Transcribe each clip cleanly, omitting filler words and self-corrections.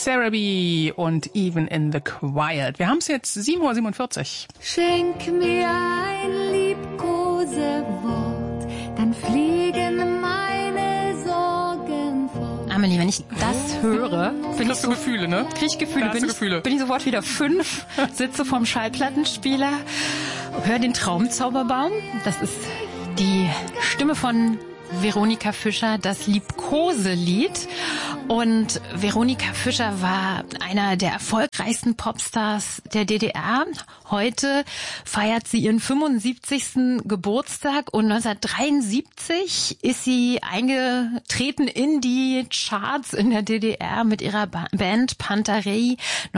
Sarah B. und Even in the Quiet. Wir haben es jetzt 7:47 Uhr. Schenk mir ein Liebkosewort, dann fliegen meine Sorgen fort. Amelie, wenn ich das höre, Krieg ich Gefühle, ne? Bin ich sofort wieder 5, sitze vorm Schallplattenspieler, höre den Traumzauberbaum. Das ist die Stimme von Veronika Fischer, das Liebkoselied. Und Veronika Fischer war einer der erfolgreichsten Popstars der DDR. Heute feiert sie ihren 75. Geburtstag und 1973 ist sie eingetreten in die Charts in der DDR mit ihrer Band Pantarei.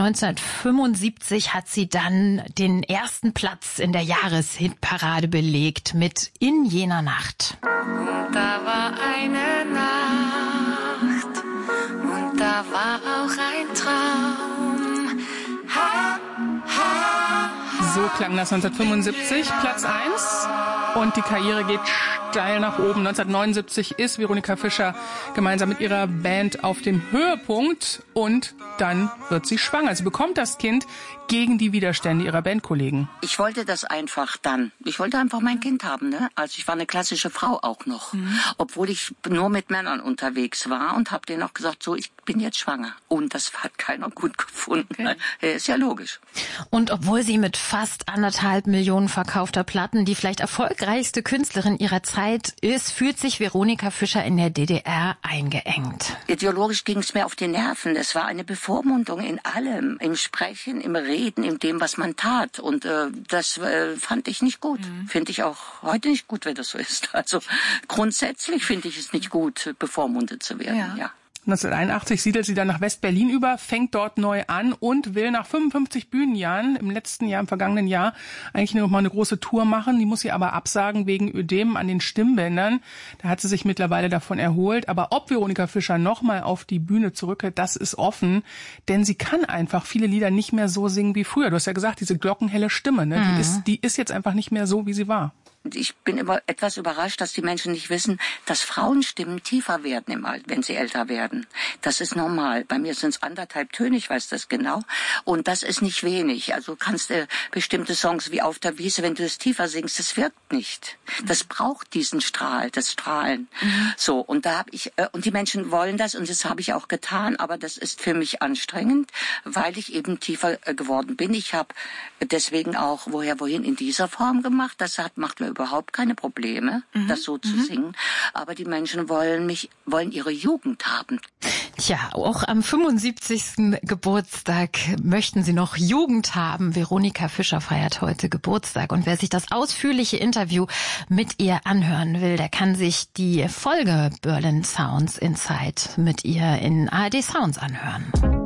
1975 hat sie dann den ersten Platz in der Jahreshitparade belegt mit In jener Nacht. Da war eine Nacht und da war auch ein Traum. Ha, ha, So klang das 1975, Platz 1. Und die Karriere geht steil nach oben. 1979 ist Veronika Fischer gemeinsam mit ihrer Band auf dem Höhepunkt und dann wird sie schwanger. Sie bekommt das Kind gegen die Widerstände ihrer Bandkollegen. Ich wollte das einfach dann. Ich wollte einfach mein Kind haben, ne? Also ich war eine klassische Frau auch noch. Obwohl ich nur mit Männern unterwegs war und habe denen auch gesagt, so, ich bin jetzt schwanger. Und das hat keiner gut gefunden. Okay. Ist ja logisch. Und obwohl sie mit fast 1,5 Millionen verkaufter Platten die vielleicht erfolgreichste Künstlerin ihrer Zeit ist, fühlt sich Veronika Fischer in der DDR eingeengt. Ideologisch ging es mir auf die Nerven. Es war eine Bevormundung in allem, im Sprechen, im Reden, in dem, was man tat. Und das fand ich nicht gut. Finde ich auch heute nicht gut, wenn das so ist. Also grundsätzlich finde ich es nicht gut, bevormundet zu werden. Ja. 1981 siedelt sie dann nach West-Berlin über, fängt dort neu an und will nach 55 Bühnenjahren im vergangenen Jahr, eigentlich noch mal eine große Tour machen. Die muss sie aber absagen wegen Ödem an den Stimmbändern. Da hat sie sich mittlerweile davon erholt. Aber ob Veronika Fischer nochmal auf die Bühne zurückkehrt, das ist offen. Denn sie kann einfach viele Lieder nicht mehr so singen wie früher. Du hast ja gesagt, diese glockenhelle Stimme, ne? Die ist jetzt einfach nicht mehr so, wie sie war. Ich bin immer etwas überrascht, dass die Menschen nicht wissen, dass Frauenstimmen tiefer werden im Alter, wenn sie älter werden. Das ist normal. Bei mir sind es 1,5 Töne, ich weiß das genau. Und das ist nicht wenig. Also du kannst bestimmte Songs wie Auf der Wiese, wenn du es tiefer singst, das wirkt nicht. Das braucht diesen Strahl, das Strahlen. So, und da habe ich, und die Menschen wollen das und das habe ich auch getan, aber das ist für mich anstrengend, weil ich eben tiefer geworden bin. Ich habe deswegen auch wohin in dieser Form gemacht. Das macht mir überhaupt keine Probleme, das so zu singen. Aber die Menschen wollen ihre Jugend haben. Tja, auch am 75. Geburtstag möchten sie noch Jugend haben. Veronika Fischer feiert heute Geburtstag. Und wer sich das ausführliche Interview mit ihr anhören will, der kann sich die Folge Berlin Sounds Inside mit ihr in ARD Sounds anhören.